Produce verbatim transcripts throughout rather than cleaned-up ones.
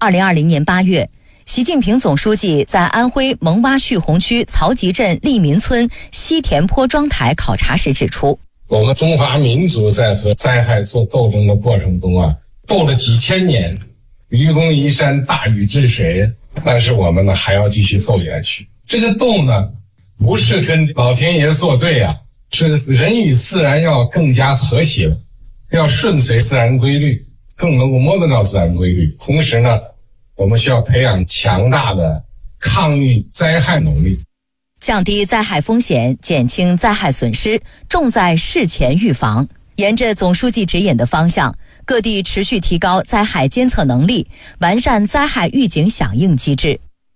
二零二零年八月，习近平总书记在安徽蒙洼蓄洪区曹集镇利民村西田坡庄台考察时指出， 我们中华民族在和灾害做斗争的过程中啊，斗了几千年，愚公移山，大禹治水，但是我们呢还要继续斗下去。这个斗呢，不是跟老天爷作对啊，是人与自然要更加和谐，要顺随自然规律，更能够摸得到自然规律。同时呢，我们需要培养强大的抗御灾害能力， 降低灾害风险，减轻灾害损失，重在事前预防。沿着总书记指引的方向，各地持续提高灾害监测能力，完善灾害预警响应机制。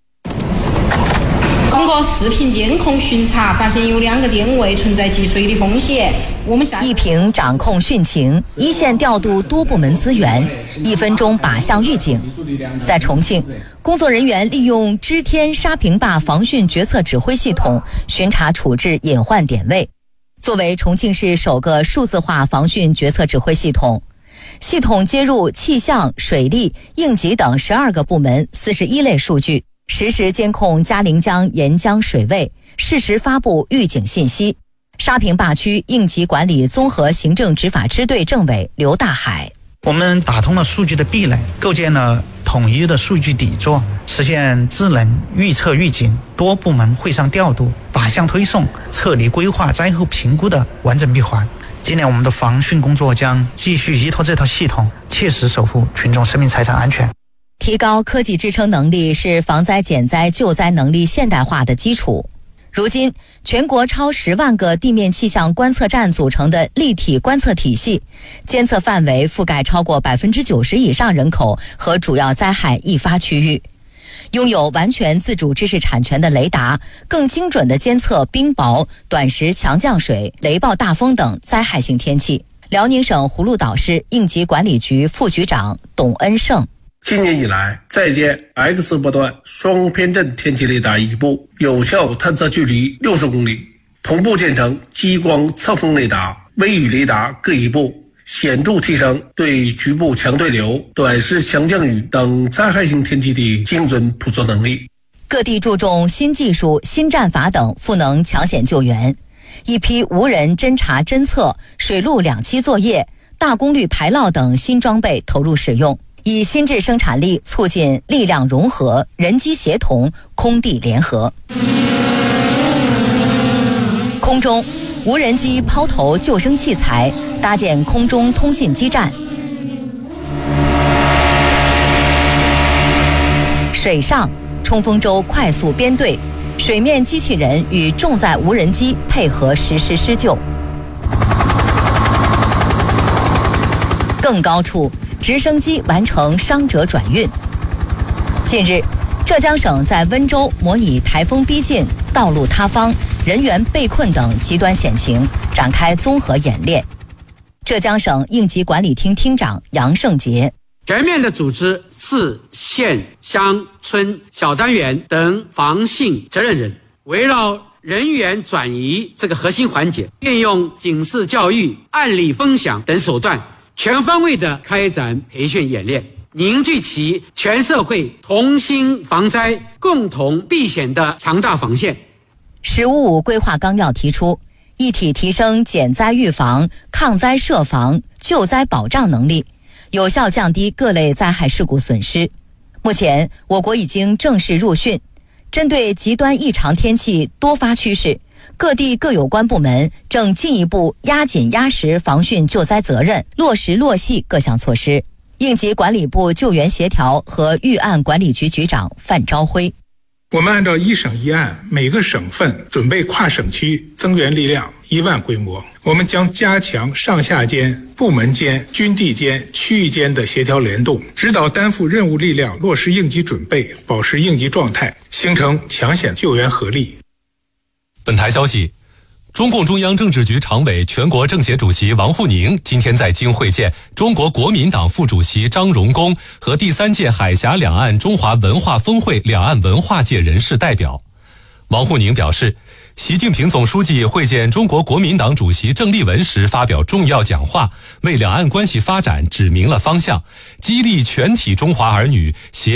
通过视频监控巡查，发现有两个电位存在积水的风险。我们一平掌控汛情，一线调度多部门资源，一分钟靶向预警。在重庆，工作人员利用知天沙坪坝防汛决策指挥系统巡查处置隐患点位。作为重庆市首个数字化防汛决策指挥系统，系统接入气象、水利、应急等十二个部门四十一类数据，实时监控嘉陵江沿江水位，适时发布预警信息。沙坪坝区应急管理综合行政执法支队政委刘大海： 我们打通了数据的壁垒，构建了统一的数据底座，实现智能预测预警、多部门会上调度、靶向推送、撤离规划、灾后评估的完整闭环。今年我们的防汛工作将继续依托这套系统，切实守护群众生命财产安全。 提高科技支撑能力是防灾减灾救灾能力现代化的基础。如今，全国超十万个地面气象观测站组成的立体观测体系，监测范围覆盖超过百分之九十以上人口和主要灾害易发区域。拥有完全自主知识产权的雷达，更精准地监测冰雹、短时强降水、雷暴大风等灾害性天气。辽宁省葫芦岛市应急管理局副局长董恩胜： 今年以来，在建 X 波段双偏振天气雷达一部，有效探测距离六十公里；同步建成激光测风雷达、微雨雷达各一部，显著提升对局部强对流、短时强降雨等灾害性天气的精准捕捉能力。 各地注重新技术、新战法等赋能抢险救援，一批无人侦察侦测、水陆两栖作业、大功率排涝等新装备投入使用，以新质生产力促进力量融合、人机协同、空地联合。空中，无人机抛投救生器材，搭建空中通信基站；水上，冲锋舟快速编队，水面机器人与重载无人机配合实施施救；更高处，直升机完成伤者转运。近日，浙江省在温州模拟台风逼近、道路塌方、人员被困等极端险情，展开综合演练。浙江省应急管理厅厅长杨胜杰： 全面的组织市、县、乡、村、小单元等防汛责任人，围绕人员转移这个核心环节，运用警示教育、案例分享等手段，全方位地开展培训演练，凝聚起全社会同心防灾、共同避险的强大防线。 十五五规划纲要提出，一体提升减灾预防、抗灾设防、救灾保障能力，有效降低各类灾害事故损失。目前，我国已经正式入汛，针对极端异常天气多发趋势，各地各有关部门正进一步压紧压实防汛救灾责任，落实落细各项措施。应急管理部救援协调和预案管理局局长范朝辉： 我们按照一省一案，每个省份准备跨省区增援力量一万规模。我们将加强上下间、部门间、军地间、区域间的协调联动，指导担负任务力量落实应急准备，保持应急状态，形成抢险救援合力。 本台消息，中共中央政治局常委、全国政协主席王沪宁今天在京会见中国国民党副主席张荣恭和第三届海峡两岸中华文化峰会两岸文化界人士代表。王沪宁表示，习近平总书记会见中国国民党主席郑丽文时发表重要讲话，为两岸关系发展指明了方向，激励全体中华儿女携